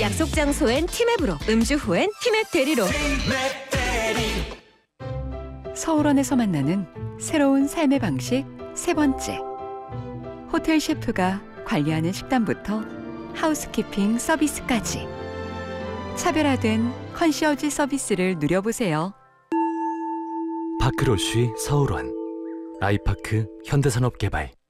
약속 장소엔 티맵으로, 음주 후엔 티맵 대리로. 서울원에서 만나는 새로운 삶의 방식 세 번째. 호텔 셰프가 관리하는 식단부터 하우스키핑 서비스까지 차별화된 컨시어지 서비스를 누려보세요. 파크로쉬 서울원, 아이파크 현대산업개발.